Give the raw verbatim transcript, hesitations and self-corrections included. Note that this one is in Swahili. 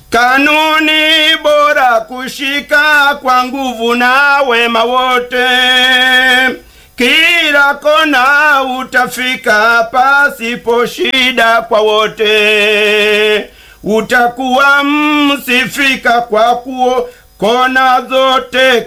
Kanuni bora kushika kwa nguvu na wema wote, kila kona utafika pasipo shida kwa wote. Utakuwa msifika kwa kuo kona zote